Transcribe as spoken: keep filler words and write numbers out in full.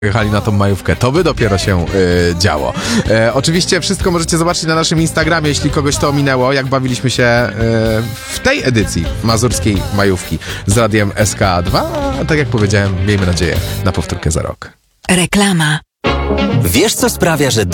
jechali na tą majówkę, to by dopiero się y, działo. E, oczywiście wszystko możecie zobaczyć na naszym Instagramie, jeśli kogoś to ominęło, jak bawiliśmy się y, w tej edycji mazurskiej majówki z radiem S K A dwa. A tak jak powiedziałem, miejmy nadzieję na powtórkę za rok. Reklama. Wiesz, co sprawia, że